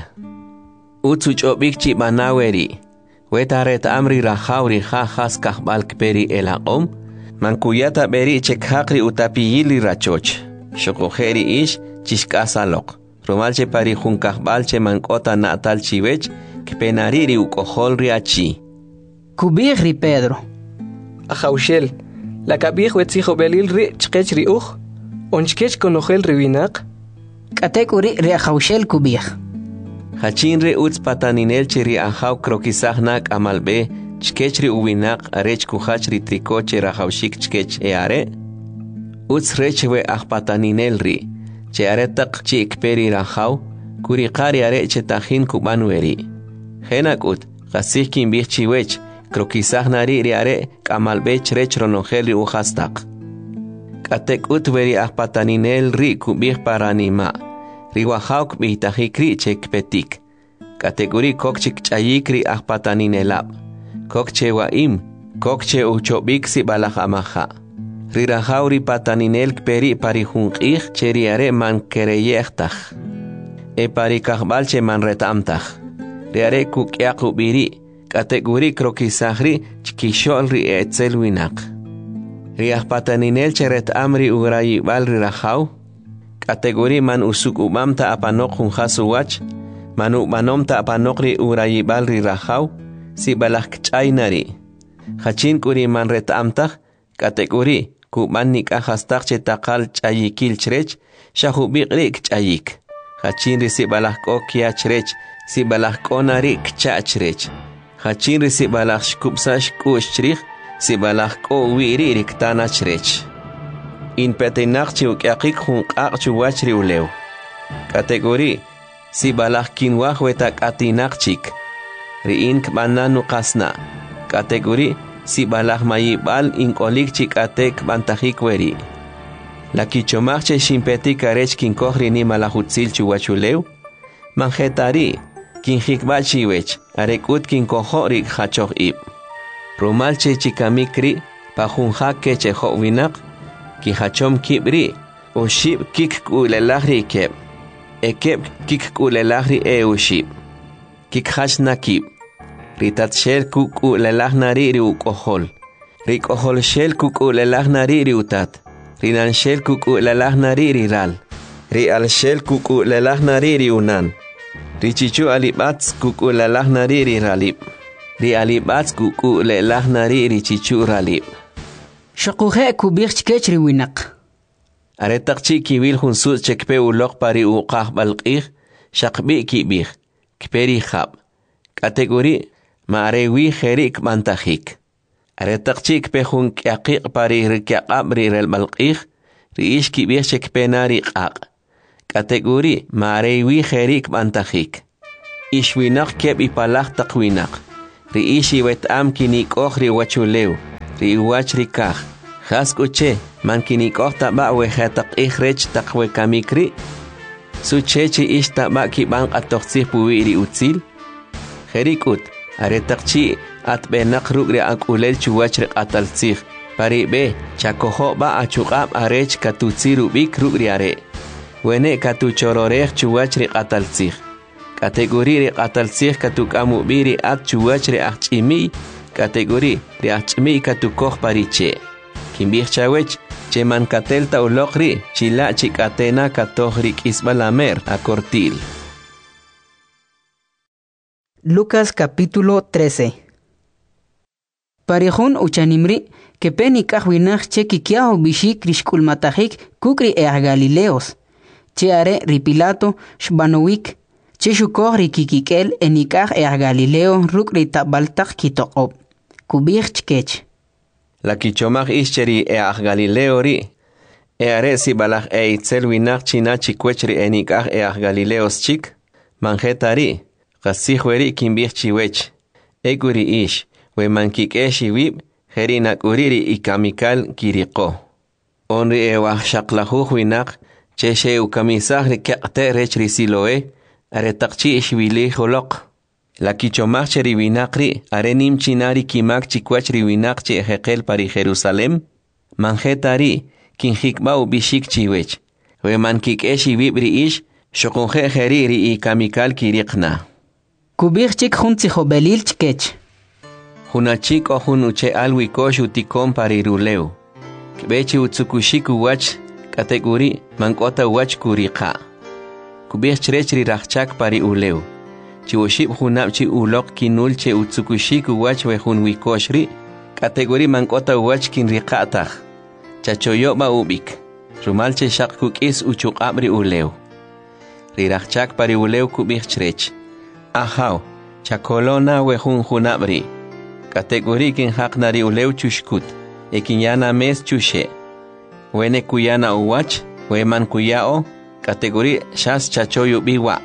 utz uch'ob'ik chib'ana weri weta reta'am ri rajaw ri ja jas kajb'al kperi elaq'om mankuyata b'eri chekjaq ri utapiyil ri rachoch xoqoje ri ix chixk'asaloq rumal che pari jun kajb'al che mank'ota na'tal chiwech kpenari ri uk'ojol ri achi kub'ij ri Pedro ajawxel la kab'ij wetzijob'elil ri chqech ri uj onchkech konojel ri winaq k'atek'uri ri ajawxel kub'ij hachin re utz pataninel che ri ajaw krokisajna k'amalb'e chkech ri uwinaq arech kujach ri triko che rajawxik chkech e are utz rech we ajpataninel ri che are taq chi ikperi rajaw kuriqa ri are che tajin kub'an weri jena k'ut qasij kinb'ij chiwech krokisajnari ri are k'amalb'e chrech ronojel ri ujastaq k'atek'ut weri ajpataninel ri kub'ij paranima' ri wajaw kb'ijtajik ri che kpetik k'atek'uri kok chik ch'ayik ri ajpataninelab' kok che wa'im kok che uchob'ik sib'alaj amaja ri rajaw ri pataninel kperi pari jun q'ij che ri are man kereyejtaj e pari kajb'al che man reta'amtaj ri are kuk'yaq ub'iri k'atek'uri krokisaj ri chkixo'l ri etzel winaq ri ajpataninel che reta'am ri ugrayib'al ri rajaw k'atek'uri man usuk'ub'am ta apanoq jun jas uwach man ub'anom ta apanoq ri ugrayib'al ri rajaw sib'alaj kch'aynari jachin k'uri man reta'amtaj k'atek'uri kub'an nik'aj hastaq che taqal ch'ayikil chrech xajub'iq ri kch'ayik jachin ri sib'alaj k'o kiya chrech sib'alaj k'onari kcha' chrech jachin ri sib'alaj xkub'sa xk'u'x chrij sib'alaj k'o wi'ri ri ktana chrech inpetinaq chi uk'yaqik jun q'aq chuwach ri ulew k'atek'uri sib'alaj kinwaj weta k'atinaq chik ri'in kb'ana nuqasna k'atek'uri sib'alaj mayib'al ink'olik chi k'ate kb'antajik weri la kichomaj che xinpetik arech kinkoj ri nimalaj utzil chuwach ulew manjetari kinjikb'a chiwech are k'ut kinkojo' ri kjachoj ib' rumal che chikamik ri pa jun jak kechejo' winaq kijachom kib' ri uxib' kikk'ulelaj ri keb' ekeb' kikk'ulelaj ri e uxib' kikjachna kib' ri tatxel kuk'ulelajna ri ri uk'ojol ri k'ojolxel kuk'ulelajna ri ri utat ri nanxel kuk'ulelajna ri ri ral ri alxel kuk'ulelajna ri ri unan ri chichu alib'atz kuk'ulelajna ri ri ralib' ri alib'atz kuk'ulelajna ri ri chichu ralib' xoquje kub'ij chkech ri winaq are taq chi kiwil jun su't che kpe uloq pari uqajb'al q'ij xaqb'i kib'ij kperi jab' k'atek'uri ma are wi jeri kb'antajik Aretaqchik pehun kiaqiq pari rikiaqab ri relbalqiq, riish kibieshek penari qaq. Kategori marewi jerik bantajik. Ishwinak keb ipalaq taqwinak. Riishi wetam kinikoj ri wachulew, ri wach rikaj. Jaskuche, man kinikoj taba wejetaqij rech taqwe kamikri. Suchechi ish taba kibanq atoqsih puwi ri utzil. Jerikut, aretaqchi atbenak rugri akulel chuwach riqataltzij. Pari be, chakojo ba achuqab arech katutsiru bik rugri are. Wene katuchororej chuwach riqataltzij. Kategori riqataltzij katukamu biri at chuwach riaqchimi. Kategori riaqchimi katukoj pariche. Kimbij chawech, che man katelta uloqri, chila chikatena katoj kisbalamer a cortil. Lucas capítulo trece. Parejón uchanimri, que peni kahwinach che kikiao bishik rishkulmatajik kukri e Galileos. Che are ripilato shbanowik, che shukoj rikikikel enikaj e Galileo rukri tabaltaj kitoqob. Kubij chkech. La kichomaj ischeri e Galileo ri. E are si balaj e itzel winach china chikwechri enikaj e Galileos chik. Manjetari. Qasihweri kimbij chiwech. Eguri ish. We mankikeshi wib. Herina kuriri ikamikal kiriko. Onri e wah shaklahuj winach. Cheshe ukamisaj rikiaqte rech risiloe. Aretaqchi ishwili holok. La kichomach riwinakri. Arenim chinari kimak chikwach riwinak chi ejekel pari Jerusalem. Manjetari. Kinjikbau bishik chiwech. We mankikeshi wibri ish. Shokunje heriri ikamikal kirikna. Kubir chik juntsijo belil chkech. Hunachik o hunuche alwikosh utikon pariruleu. Kbechi utsukushiku wach kategori mankota wach kurika. Kubir chrechri rachak pari uleu. Chiwoshib hunapchi ulok kinul che utsukushiku wach we hunwikoshri. Kategori mankota wach kinrikatah. Chachoyoba ubik. Rumalche shak is uchuqabri uleu. Rirachak pari uleu kubir chrech. Ahaw, chakolona we hun hunabri. Kategori kin haknari uleu chushkut. Ekinyana mes chushe. Wene kuyana uwach, we man kuyao. Kategori shas chachoyu biwa.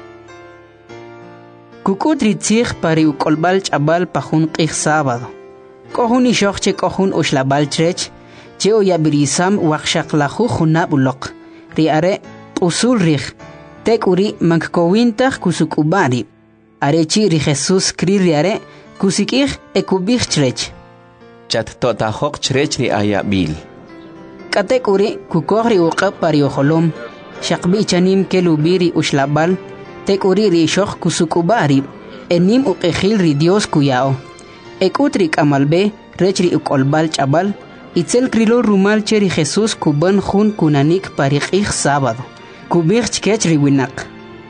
Kukutri tzij pari ukolbal chabal pahun qij sábado. Kohun ishokche kohun ushlabal trech. Che oyabirisam wakshaklahu hunab ulok. Riare usul rij. Tekuri mankowintach kusukubari. Arechi ri Jesus kririare kusikij ekubij chrech. Chat totajok chrech ri ayabil. Katekuri kukogri uqab pari oholom. Shakbi chanim kelubiri ushlabal. Tekuri ri shok kusukubari. Enim uqejil ri Dios kuyao. Ekutri kamalbe rechri ukolbal chabal. Itzel krilo rumal cheri Jesus kuban jun kunanik pari qij sábado. Kubij chkech riwinak.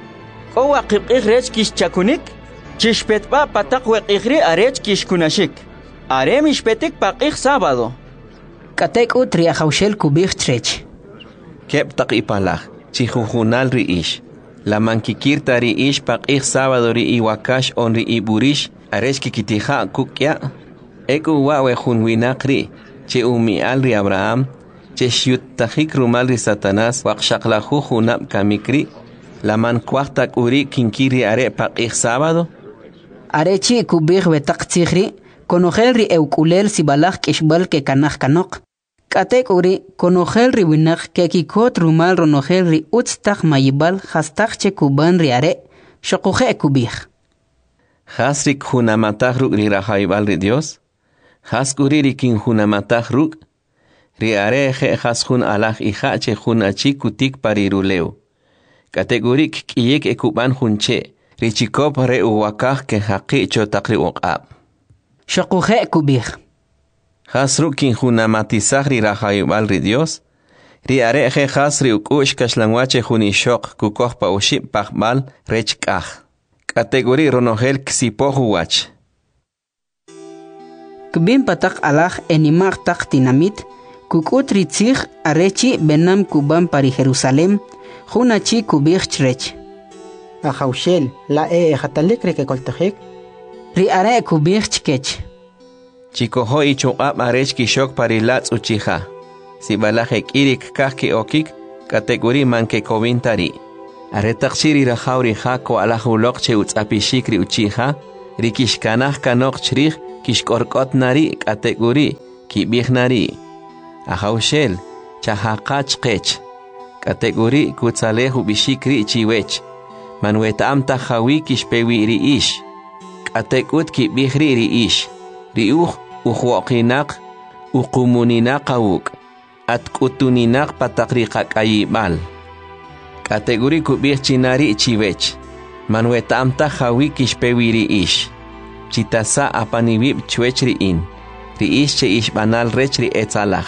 Owa qibqij rech kish chakunik. Chishpetba patak weqijri arech kish kunashik. Are mishpetik paqij sábado. Katek utri ajawshel kubij trech. Kep tak ipalaj. Chihujunal ri ish. La mankikirta ri ish paqij sábado ri iwakash on ri iburish. Arech kikitija kukya. Eku wawe junwinak ri. Che umial ri Abraham. Che shiutajik rumal ri Satanás waqshaqlahu junab kamikri. La man kuahtak uri kinkiri are paqij sábado. Arechi kubij betak tzihri. Konojel ri eukulel sibalaj kishbal ke kanaj kanok. Katek uri konojel ri winak ke kikot rumal ronojel ri utstak mayibal hastak che kuban ri are. Shokuje kubij. Hasrik junamatah ruk ri rahaibal ri Dios. Haskuri ri kin junamatah ruk. Ri are je haskun alaj ija che junachi kutik pariruleu. Kategorik kiyek ekuban junche. Richikop re uwakaj ke haqi chotakri uqab. Shokuje kubij. Hasruk kin junamatizaj ri rahaibal ri Dios. Ri are je hasri ukush kashlanwache junishok kukoj pa ushib pajbal rechkaj. Kategori ronojel ksipoju wach. Kbin patak alaj enimag tak tinamit. Kukut ritzig arechi benam kuban pari Jerusalem. Junachi kubij chrech. Ajawshel, la e ejatalik reke koltajik. Ri are kubij chkech. Chikoho ichungap arech kishok parilatz uchija. Si balaje kirik kahki okik, kategori manke kovintari. Aretakshiri rajauri jako alajulokche utzapishikri uchija, rikishkanaj kanok chrij kishkorkot nari kategori kibignari. Ajaushel, chahakach kech. Kategori kutzalehu bishikri chiwech. Manuetam tajawi kishpewi ri ish. Katekut kibigri ri ish. Riuj uhuoqinak uqumuninaq awuk. Atkutuninaq patakriqak ayibal. Kategori kubih chinari chiwech. Manuetam tajawi kishpewi ri ish. Chitasa apanibib chwech ri in. Ri ish che ish banal rech ri etzalaj.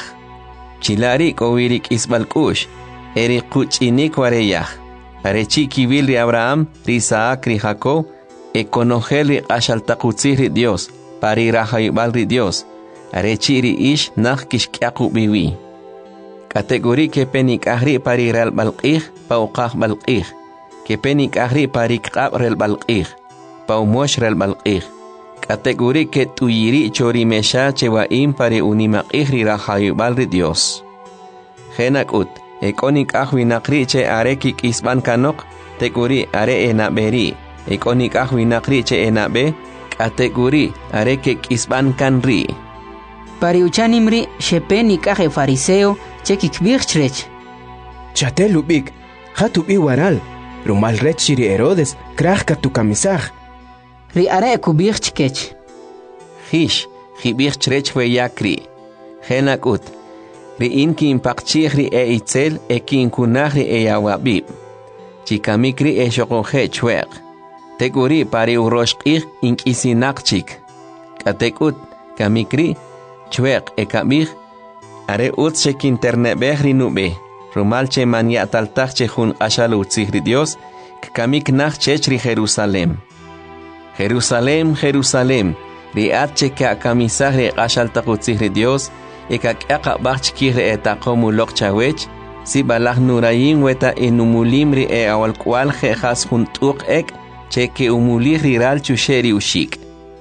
Chilari kowirik isbalkush. Eri kuchinik wareyaj. Arechi kibil ri Abraham, ri Isaac, ri Jacob. Ekonogel ri ashaltakutzih ri Dios. Pari rajaibal ri Dios. Arechi ri ish nach kishkiaku biwi. Kategori ke penik ahri pari real balqih, pauqah balqih. Ke penik ahri pari kqab real balqih. Paumosh real balqih. Kategori ke tuyiri chori mesha chewaim pari unimaqih ri rajaibal ri Dios. Genakut. Ekonik ahwinakri che areki kisban kanok. Teguri are enaberi. Ekonik ahwinakri che enabe. Kategori areke kisban kanri. Pariuchanimri shepeni kaje fariseo chekik birchrech. Chatelubik, hatubi waral. Rumal rechiri Herodes, krajka tu kamisaj. Ri are kubirchkech. Hish, hibirchrech weyakri. Genakut. Ri inki impakchihri e itzel e kinkunahri e yawabib. Chikamikri e shokoje chweq. Teguri pari uroshqih inkisinakchik. Katekut kamikri chweq e kamih. Are utse kinternebehri nube. Rumalche maniataltachche jun ashal utzihri Dios. Kamik nach chechri Jerusalem. Jerusalem, Jerusalem. Riatche ka kamisahri ashal takutzihri Dios. Eka kaka bachkihri etakomu lokchawech. Si balah nurayin weta enumulimri e awal kwal jejas juntuk ek. Cheke umulih riral chusheri ushik.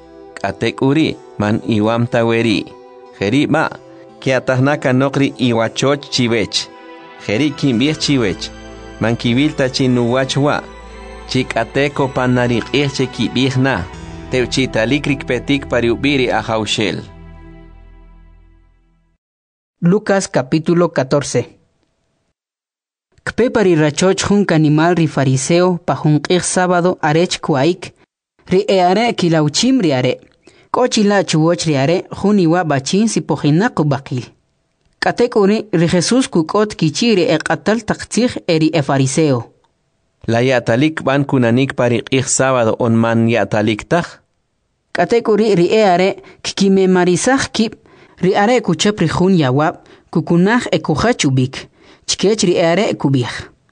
Katek uri man iwam taweri. Jeri ma, que atahnaka nokri iwachoch chiwech. Jeri kimbih chiwech. Man kibilta chinuwachwa. Chikateko panarik eche kibih na. Teuchitalikrik petik pariubiri ajaushel. Lucas capítulo catorce. Kpe pari rachoch jun animal ri fariseo pa jun qih sábado arech kuaik. Ri eare kilauchim ri are. Kochila chuoch ri are jun iwa bachin si pojinaku bakil. Katekuri ri Jesus kukot kichiri e qatal taqtzih eri e fariseo. La yatalik ban kunanik pari qih sábado on man yatalik taj. Katekuri ri eare kikime marisaj kip. Ri are kuchep ri jun yawab kukunaj e kuhachubik. Chkech ri are kubih.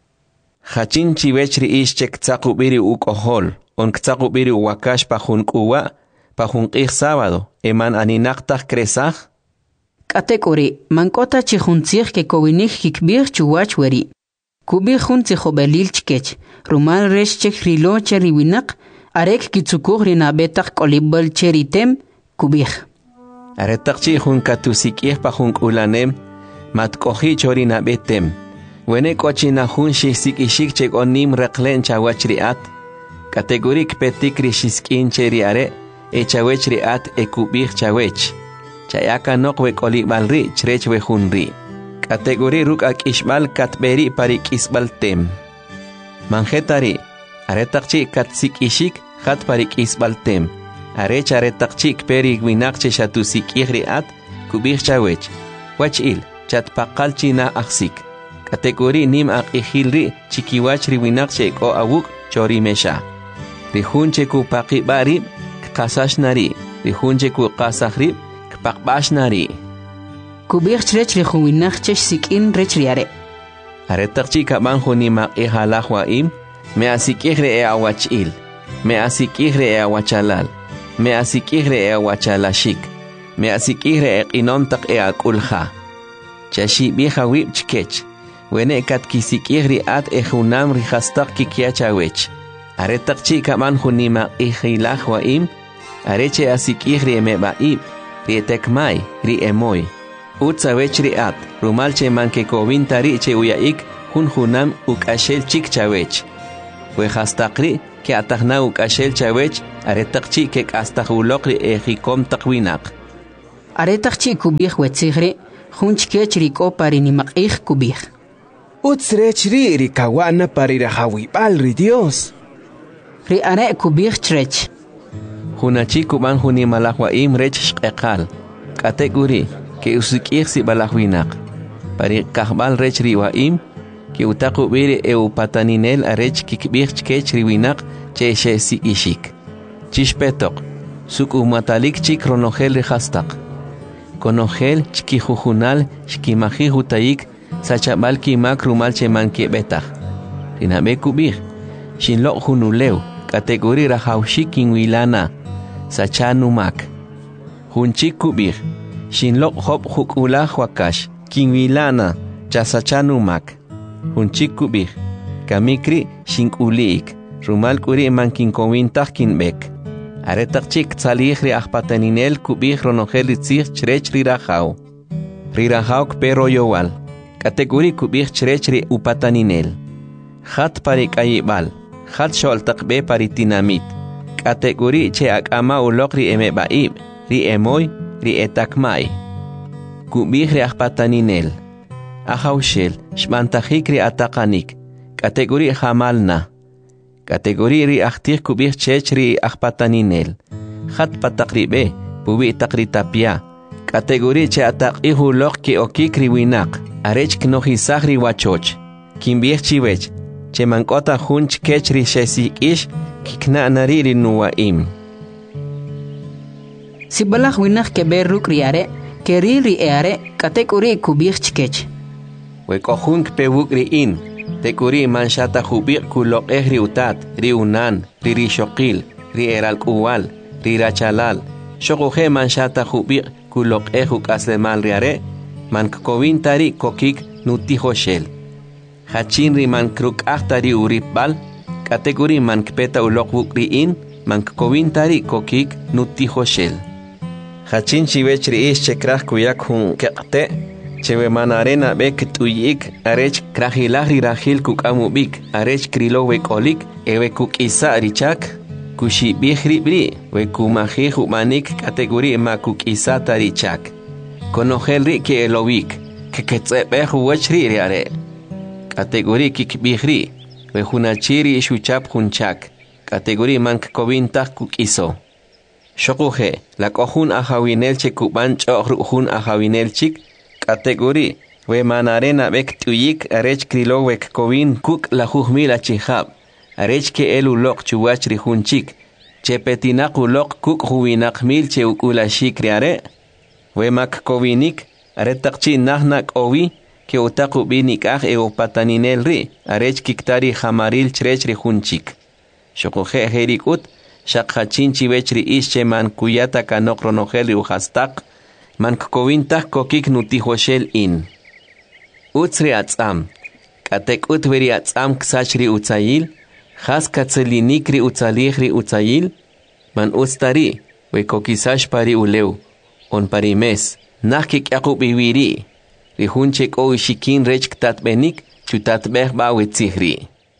Hachin chiwech ri ish chek tzakubiri ukohol. On ktzakubiri wakash pa jun kuwa. Pa jun qih sábado. Eman aninaktaj kresaj. Katekuri mankota chihuntzih ke kowinik kikbih chuwach weri. Kubih jun tzihobelil chkech. Rumal resh chek rilo cheri winak. Arek kitsukuh rinabetak kolibel cheritem kubih. Aretak chihun katusikih pa jun ulanem. Matkohi chorina betem. Wene kochina hun shisik ishik chek onim reklen chawachriat. Kategorik petik rishiskin cheriare. E chawechriat e kubih chawech. Chayaka nokwe kolibalri chrech wehunri. Kategori ruk ak ishbal katberi parik isbal tem. Manjetari. Aretakchi katsik ishik hat parik isbal tem. Arech aretakchik perik winakche shatusik ihriat kubih chawech. Wachil. Chat pakal china aksik. Kategori nim ak ihilri chikiwach riwinakche ko awuk chori mesha. Rihunche ku paki barib kasash nari. Rihunche ku kasakhrib kpakbash nari. Kubih chrech rihuinakche sikin rechriare. Aretakchi kaban hunim ak ihalahwaim. Me asikihre e awachil. Me asikihre e awachalal. Me asikihre e awachalashik. Me asikihre e inomtak e akulha. Chashi biha wib chkech. Wene kat kisikihri at e hunam rihastak kikiachawech. Aretak chika man hunima ihilach waim. Areche asikihri me baib. ri etekmai ri emoy utsawech ri at rumal che manke kovintari che uyaik hun hunam ukashel chik chawech we hastaqri ke atahna ukashel chawech aretaqchi ke astahulokri ejikom taqwinaq aretaqchi kubih wetzigri hunchkech ri kopari ni maqih kubih utsrech ri ri kawana pari rahawibal ri Dios ri are kubih chrech hunachi kuban huni malahwaim rech shqeqal kategori ke usikir si balahwinaq pari kahbal rech riwaim ke utaqu bire e upataninel arech kikbih chkech riwinaq che she si ishik chishpetok suk umatalik chik ronogel ri hastaq konogel chki jujunal shkimaji hutayik sachabal kimak rumal che manke betah rinabe kubih shinlo hunuleu kategori rahawshikin wilana sachanumak hunchik kubih shinlo hop hukula wakash kinwilana chasachanumak hunchik kubih kamikri shinkulik rumal kuri mankinkowintah kinbek aretaqchik tsalih ri ahpataninel kubih ronogel ritzih chrech rirajaw rirajaw pero yowal kategori kubih chrech ri upataninel hat parikayibal hat sholtaqbe paritinamit kategori che akama ulok ri emebaib ri emoy ri etakmai kubih ri ahpataninel ahawshel shmantajik ri ataqanik kategori hamalna kategori ri ahtih kubih chech ri ahpataninel hat pataqribe pubi taqritapia kategori che ataqi hulok ke okik ri winaq arech knohisaj ri wachoch kimbih chiwech che mankota hunch kech ri shesikish kikna nari ri nuwaim sibalah winaq ke berruk riare ke ri ri eare kategori kubih chkech we kohunk pewuk ri in tekuri manshata hubik kulok eh ri utat ri unan ri ri shokil ri eral kuwal ri rachalal shokoje manshata hubik kulok eh ukaslemal riare mankkovin tari kokik nutihoshel hachin ri mankruk ahtari uripbal kategori mankpeta ulok ri in mankkovin tari kokik nutihoshel hachin chivech ri ish chekrah kuyak hun keqte chewe manarena bek tuyik arech krahilahri rahil kukamubik arech krilo wekolik ewe kukisa richak kushi bihri bri we kumahi humanik kategori ma kukisa tarichak konogel ri ke elowik ke ketzebe huwachri riare kategori kik bihri we hunachiri shuchap hunchak kategori mank kovintak kukiso shokuhe la kohun ahawinel chekuban chohun ahawinel chik kategori we manarena bek tuyik arech krilo wek kovin kuk la juhmila chihab arech ke elu lok chuwach ri hunchik chepetinaq ulok kuk huwinak mil che ukula shikriare we mak kovinik aretaqchi nahnak owi ke utaqu binik ah e opataninel ri arech kiktari hamaril chrech ri hunchik shokoje herikut shaqachin chiwech ri ische man kuyata kanok ronogel ri uhastaq mankkovintah kokik nutihoshel in utsri atzam katek utveri atzam ksachri utzayil khas katselinikri utzalihri utzayil man ustari we kokisash pari uleu on parimes nakik yaqub iwiri ri hunchek o shikin rech tatbenik chutatbeh ba wetzihri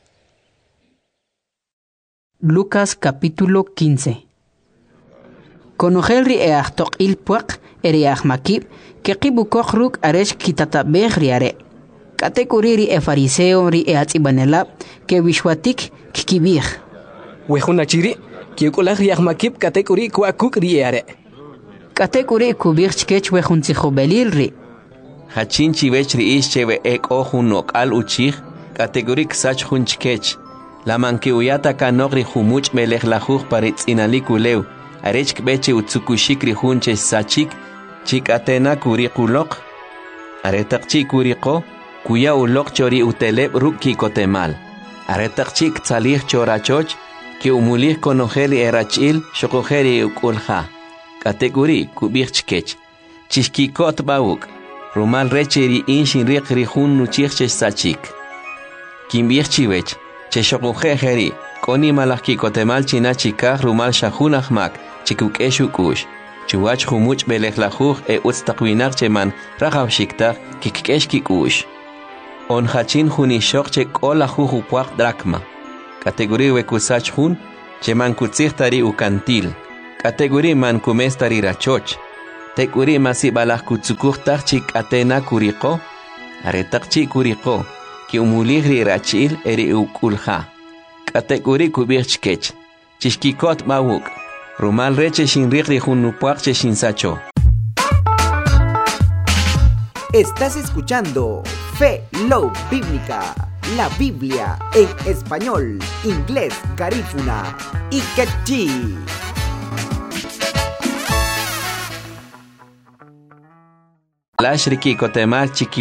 Lucas capítulo quince. Conogel ri eachtok il puak eriach makib que kibukok ruk aresh kitatabeh riare. Kategori ri e fariseo ri e atzibanelab que wishwatik kikibih. Wehunachiri que ukulach riach makib kategori kuakuk riare. Kategori kubih chkech wehuntzihobelil ri. Hachin chivech ri ischewe ek ohunok al uchich kategori ksach hunchkech. La manke uyata kanogri humuch melech lajuj paritz inalikuleu. Arech kbeche utsukushikri hunche sachik chik atena kuri kulok aretakchi kuriko kuya ulok chori uteleb ruki kotemal aretakchi tsalih chorachoch ki umulih konogeli erachil shokogeri ukulha kategori kubichkech chishkikot bauk rumal recheri inshin riqri hun nuchich sachik kimbirchiwech che shokogeri koni malaki kotemal china chikah rumal shahunahmak chikukeshu kush chuwach humuch belejlajuj e utstaqwinak cheman rajaw shiktak kikkesh kikush. On hachin hunishok che kola juju puak dracma. Categoría wekusach hun cheman kutsihtari ukantil. Categoría man kumestari rachoch. Tekuri masi balaj kutsukuhtak chik atena kuriko. Aretak chik kuriko. Ki umulihri rachil eri ukulha. Categoría kubirchkech. Chishkikot mawuk. Rumal reche shinrikri hunupuak che shinsacho. Estás escuchando Fe Love Bíblica, la Biblia en español, inglés, garífuna y quechí. La shriki kotemal chiki